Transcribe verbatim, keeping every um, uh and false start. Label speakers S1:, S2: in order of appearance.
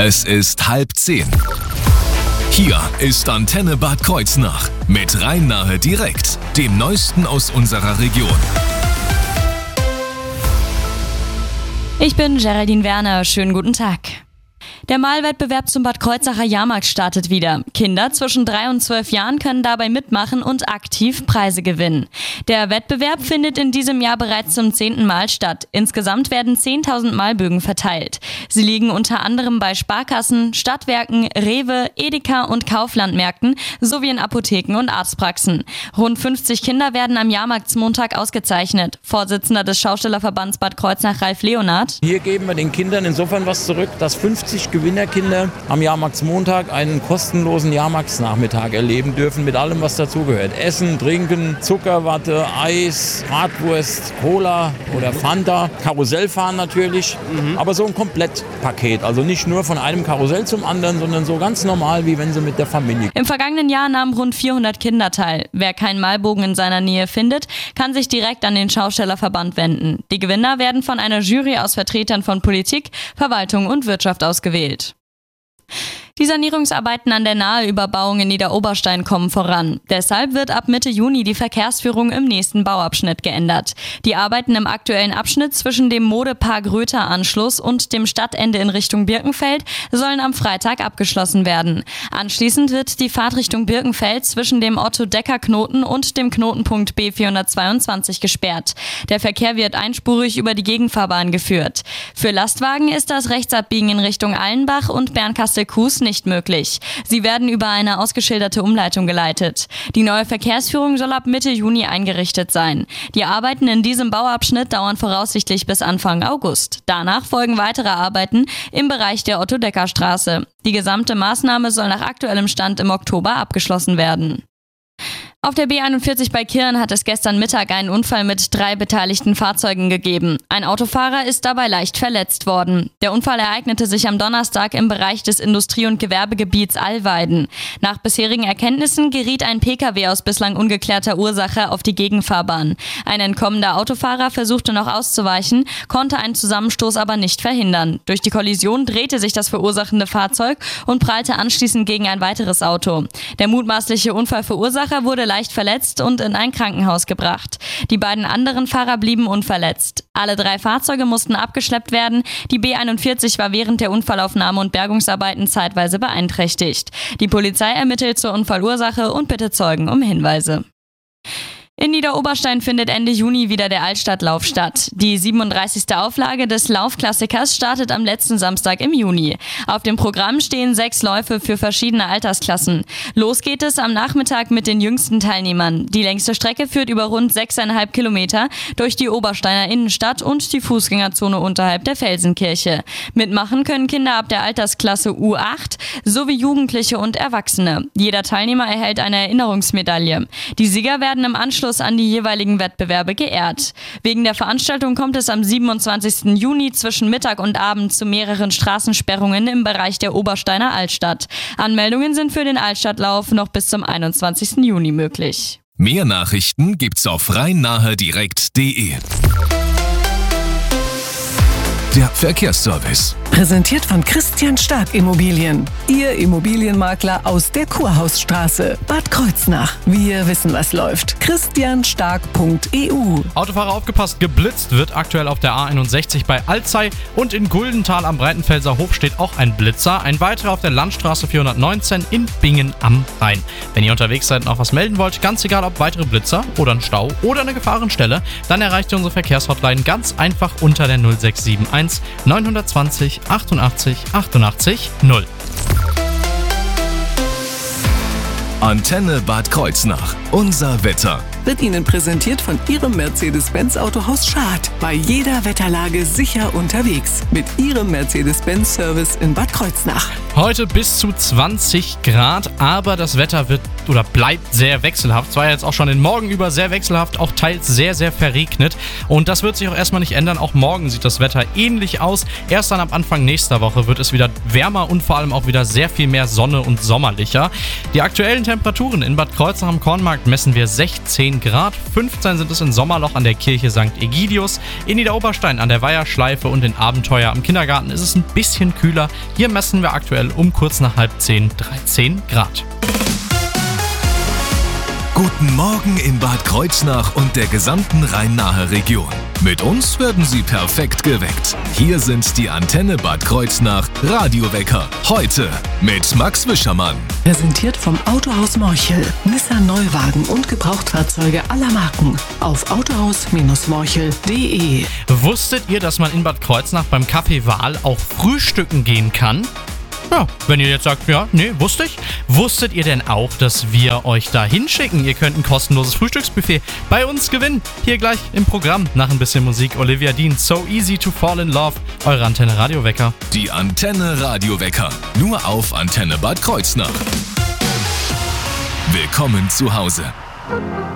S1: Es ist halb zehn. Hier ist Antenne Bad Kreuznach mit Rhein-Nahe direkt, dem Neuesten aus unserer Region.
S2: Ich bin Geraldine Werner, schönen guten Tag. Der Malwettbewerb zum Bad Kreuznacher Jahrmarkt startet wieder. Kinder zwischen drei und zwölf Jahren können dabei mitmachen und aktiv Preise gewinnen. Der Wettbewerb findet in diesem Jahr bereits zum zehnten Mal statt. Insgesamt werden zehntausend Malbögen verteilt. Sie liegen unter anderem bei Sparkassen, Stadtwerken, Rewe, Edeka und Kauflandmärkten sowie in Apotheken und Arztpraxen. Rund fünfzig Kinder werden am Jahrmarktsmontag ausgezeichnet. Vorsitzender des Schaustellerverbands Bad Kreuznach, Ralf Leonard.
S3: Hier geben wir den Kindern insofern was zurück, dass fünfzig Gewinnerkinder am Jahrmarktsmontag einen kostenlosen Jahrmarktsnachmittag erleben dürfen mit allem, was dazugehört. Essen, Trinken, Zuckerwatte, Eis, Bratwurst, Cola oder Fanta, Karussellfahren natürlich, mhm. aber so ein Komplettpaket. Also nicht nur von einem Karussell zum anderen, sondern so ganz normal, wie wenn sie mit der Familie.
S2: Im vergangenen Jahr nahmen rund vierhundert Kinder teil. Wer keinen Malbogen in seiner Nähe findet, kann sich direkt an den Schaustellerverband wenden. Die Gewinner werden von einer Jury aus Vertretern von Politik, Verwaltung und Wirtschaft ausgewählt. Die Sanierungsarbeiten an der Naheüberbauung in Niederoberstein kommen voran. Deshalb wird ab Mitte Juni die Verkehrsführung im nächsten Bauabschnitt geändert. Die Arbeiten im aktuellen Abschnitt zwischen dem Modepark-Röther-Anschluss und dem Stadtende in Richtung Birkenfeld sollen am Freitag abgeschlossen werden. Anschließend wird die Fahrt Richtung Birkenfeld zwischen dem Otto-Decker-Knoten und dem Knotenpunkt B vierhundertzweiundzwanzig gesperrt. Der Verkehr wird einspurig über die Gegenfahrbahn geführt. Für Lastwagen ist das Rechtsabbiegen in Richtung Allenbach und Bernkastel-Kues nicht möglich. Sie werden über eine ausgeschilderte Umleitung geleitet. Die neue Verkehrsführung soll ab Mitte Juni eingerichtet sein. Die Arbeiten in diesem Bauabschnitt dauern voraussichtlich bis Anfang August. Danach folgen weitere Arbeiten im Bereich der Otto-Decker-Straße. Die gesamte Maßnahme soll nach aktuellem Stand im Oktober abgeschlossen werden. Auf der B einundvierzig bei Kirn hat es gestern Mittag einen Unfall mit drei beteiligten Fahrzeugen gegeben. Ein Autofahrer ist dabei leicht verletzt worden. Der Unfall ereignete sich am Donnerstag im Bereich des Industrie- und Gewerbegebiets Allweiden. Nach bisherigen Erkenntnissen geriet ein Pkw aus bislang ungeklärter Ursache auf die Gegenfahrbahn. Ein entkommender Autofahrer versuchte noch auszuweichen, konnte einen Zusammenstoß aber nicht verhindern. Durch die Kollision drehte sich das verursachende Fahrzeug und prallte anschließend gegen ein weiteres Auto. Der mutmaßliche Unfallverursacher wurde leicht verletzt und in ein Krankenhaus gebracht. Die beiden anderen Fahrer blieben unverletzt. Alle drei Fahrzeuge mussten abgeschleppt werden. Die B einundvierzig war während der Unfallaufnahme und Bergungsarbeiten zeitweise beeinträchtigt. Die Polizei ermittelt zur Unfallursache und bittet Zeugen um Hinweise. In Niederoberstein findet Ende Juni wieder der Altstadtlauf statt. Die siebenunddreißigste Auflage des Laufklassikers startet am letzten Samstag im Juni. Auf dem Programm stehen sechs Läufe für verschiedene Altersklassen. Los geht es am Nachmittag mit den jüngsten Teilnehmern. Die längste Strecke führt über rund sechseinhalb Kilometer durch die Obersteiner Innenstadt und die Fußgängerzone unterhalb der Felsenkirche. Mitmachen können Kinder ab der Altersklasse U acht sowie Jugendliche und Erwachsene. Jeder Teilnehmer erhält eine Erinnerungsmedaille. Die Sieger werden im Anschluss an die jeweiligen Wettbewerbe geehrt. Wegen der Veranstaltung kommt es am siebenundzwanzigsten Juni zwischen Mittag und Abend zu mehreren Straßensperrungen im Bereich der Obersteiner Altstadt. Anmeldungen sind für den Altstadtlauf noch bis zum einundzwanzigsten Juni möglich.
S1: Mehr Nachrichten gibt's auf rhein-nahe direkt punkt de. Der Verkehrsservice.
S4: Präsentiert von Christian Stark Immobilien. Ihr Immobilienmakler aus der Kurhausstraße. Bad Kreuznach. Wir wissen, was läuft. christian stark punkt e u.
S5: Autofahrer aufgepasst, geblitzt wird aktuell auf der A einundsechzig bei Alzey und in Guldenthal am Breitenfelser Hof steht auch ein Blitzer. Ein weiterer auf der Landstraße vierhundertneunzehn in Bingen am Rhein. Wenn ihr unterwegs seid und noch was melden wollt, ganz egal ob weitere Blitzer oder ein Stau oder eine Gefahrenstelle, dann erreicht ihr unsere Verkehrshotline ganz einfach unter der null sechs sieben eins neun zwei null achtundachtzig achtundachtzig null.
S1: Antenne Bad Kreuznach. Unser Wetter.
S4: Wird Ihnen präsentiert von Ihrem Mercedes-Benz Autohaus Schad. Bei jeder Wetterlage sicher unterwegs. Mit Ihrem Mercedes-Benz-Service in Bad Kreuznach.
S5: Heute bis zu zwanzig Grad, aber das Wetter wird oder bleibt sehr wechselhaft. Es war jetzt auch schon den Morgen über sehr wechselhaft, auch teils sehr, sehr verregnet. Und das wird sich auch erstmal nicht ändern. Auch morgen sieht das Wetter ähnlich aus. Erst dann ab Anfang nächster Woche wird es wieder wärmer und vor allem auch wieder sehr viel mehr Sonne und sommerlicher. Die aktuellen Temperaturen in Bad Kreuznach am Kornmarkt Aktuell messen wir sechzehn Grad, fünfzehn sind es in Sommerloch an der Kirche Sankt Egidius, in Niederoberstein an der Weiherschleife und in Abenteuer am Kindergarten ist es ein bisschen kühler. Hier messen wir aktuell um kurz nach halb zehn dreizehn Grad.
S1: Guten Morgen in Bad Kreuznach und der gesamten Rhein-Nahe Region. Mit uns werden Sie perfekt geweckt. Hier sind die Antenne Bad Kreuznach Radiowecker. Heute mit Max Wischermann.
S4: Präsentiert vom Autohaus Morchel. Nissan Neuwagen und Gebrauchtfahrzeuge aller Marken. Auf autohaus morchel punkt de.
S5: Wusstet ihr, dass man in Bad Kreuznach beim Café Wahl auch frühstücken gehen kann? Ja, wenn ihr jetzt sagt, ja, nee, wusste ich. Wusstet ihr denn auch, dass wir euch da hinschicken? Ihr könnt ein kostenloses Frühstücksbuffet bei uns gewinnen. Hier gleich im Programm nach ein bisschen Musik. Olivia Dean, So Easy to Fall in Love. Eure Antenne Radiowecker.
S1: Die Antenne Radiowecker. Nur auf Antenne Bad Kreuznach. Willkommen zu Hause.